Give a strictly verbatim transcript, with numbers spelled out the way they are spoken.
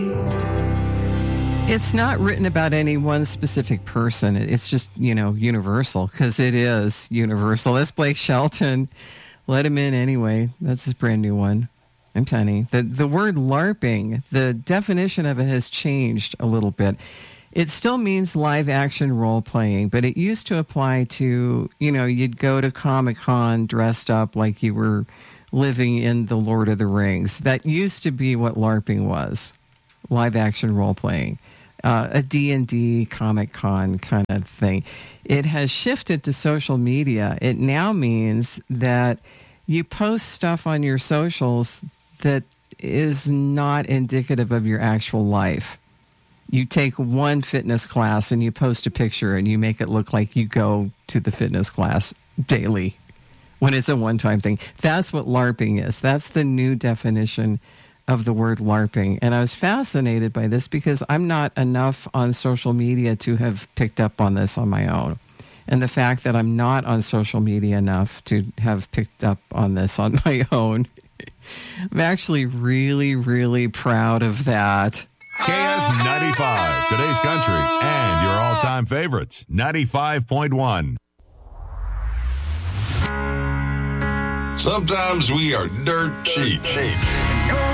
It's not written about any one specific person. It's just, you know, universal, because it is universal. That's Blake Shelton. Let him in anyway. That's his brand new one. I'm telling you. The, the word LARPing, the definition of it has changed a little bit. It still means live action role playing, but it used to apply to, you know, you'd go to Comic-Con dressed up like you were living in the Lord of the Rings. That used to be what LARPing was, live action role playing. Uh, a D and D Comic-Con kind of thing. It has shifted to social media. It now means that you post stuff on your socials that is not indicative of your actual life. You take one fitness class and you post a picture and you make it look like you go to the fitness class daily when it's a one-time thing. That's what LARPing is. That's the new definition of the word LARPing. And I was fascinated by this because I'm not enough on social media to have picked up on this on my own. And the fact that I'm not on social media enough to have picked up on this on my own, I'm actually really, really proud of that. K S ninety-five, today's country, and your all-time favorites, ninety-five point one. Sometimes we are dirt cheap.